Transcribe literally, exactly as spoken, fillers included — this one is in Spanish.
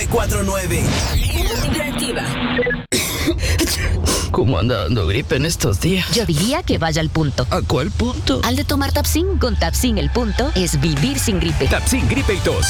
cuatro nueve. Interactiva. ¿Cómo anda dando gripe en estos días? Yo diría que vaya al punto. ¿A cuál punto? Al de tomar Tapsin. Con Tapsin el punto es vivir sin gripe. Tapsin Gripe y Tos.